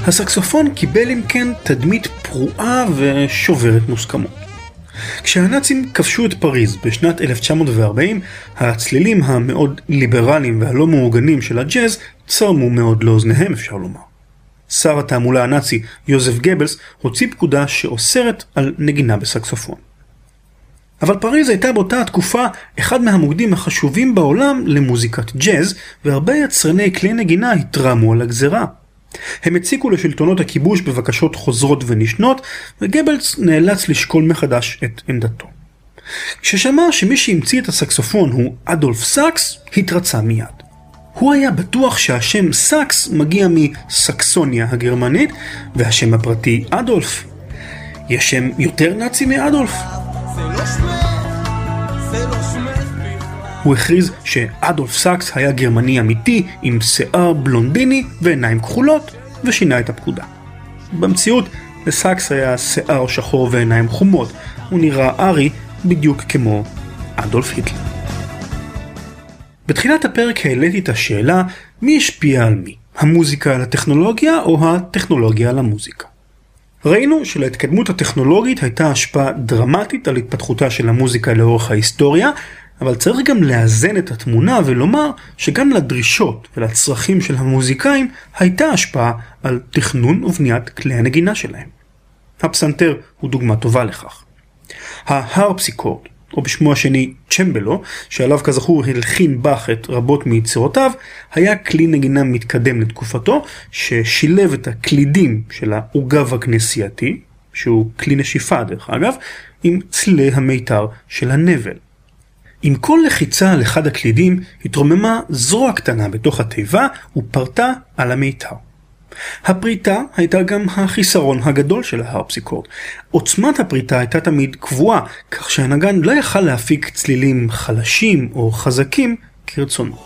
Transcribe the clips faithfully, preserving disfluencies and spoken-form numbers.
הסקסופון קיבל אם כן תדמית פרועה ושוברת מוסכמות. כשהנאצים כבשו את פריז בשנת אלף תשע מאות וארבעים, הצלילים המאוד ליברליים והלא מאורגנים של הג'אז צרמו מאוד לאוזניהם, אפשר לומר. שר התעמולה הנאצי יוזף גבלס הוציא פקודה שאוסרת על נגינה בסקסופון. אבל פריז הייתה באותה התקופה אחד מהמוקדים החשובים בעולם למוזיקת ג'אז, והרבה יצרני כלי נגינה התרמו על הגזרה. הם הציקו לשלטונות הכיבוש בבקשות חוזרות ונשנות, וגבלס נאלץ לשקול מחדש את עמדתו. כששמע שמי שהמציא את הסקסופון הוא אדולף סאקס, התרצה מיד. הוא היה בטוח שהשם סאקס מגיע מסקסוניה הגרמנית, והשם הפרטי אדולף. יש שם יותר נאצי מאדולף? הוא הכריז שאדולף סאקס היה גרמני אמיתי עם שיער בלונדיני ועיניים כחולות, ושינה את הפקודה. במציאות לסאקס היה שיער שחור ועיניים חומות. הוא נראה ארי בדיוק כמו אדולף היטלר. בתחילת הפרק העליתי את השאלה מי השפיע על מי, המוזיקה על הטכנולוגיה או הטכנולוגיה על המוזיקה. ראינו שלהתקדמות הטכנולוגית הייתה השפעה דרמטית על התפתחותה של המוזיקה לאורך ההיסטוריה, אבל צריך גם לאזן את התמונה ולומר שגם לדרישות ולצרכים של המוזיקאים הייתה השפעה על תכנון ובניית כלי הנגינה שלהם. הפסנתר הוא דוגמה טובה לכך. ההרפסיקורד, או בשמו השני צ'מבלו, שעליו כזכור הלחין באך את רבות מיצירותיו, היה כלי נגינה מתקדם לתקופתו, ששילב את הקלידים של העוגב הכנסייתי, שהוא כלי נשיפה דרך אגב, עם צלילי המיתר של הנבל. עם כל לחיצה על אחד הקלידים התרוממה זרוע קטנה בתוך התיבה ופרטה על המיתר. הפריטה הייתה גם החיסרון הגדול של ההרפסיקורד. עוצמת הפריטה הייתה תמיד קבועה, כך שהנגן לא יכל להפיק צלילים חלשים או חזקים כרצונו.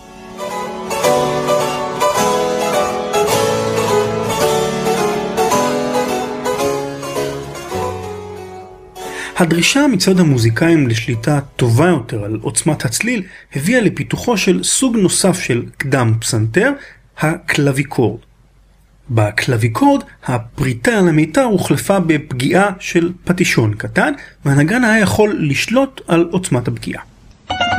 הדרישה מצד המוזיקאים לשליטה טובה יותר על עוצמת הצליל הביאה לפיתוחו של סוג נוסף של קדם פסנתר, הקלוויקורד. בקלוויקורד הפריטה על המיתר הוחלפה בפגיעה של פטישון קטן, והנגן היה יכול לשלוט על עוצמת הפגיעה.